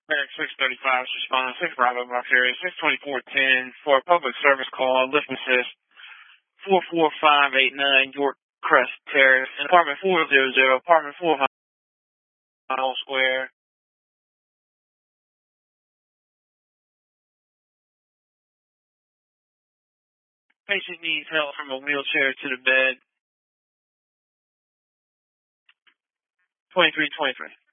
Barrack 635 is responding. 6 Bravo Box area 62410 for a public service call. Lift assist 44589 York Crest Terrace, in apartment 400, apartment 400 Square. Patient needs help from a wheelchair to the bed. 2323.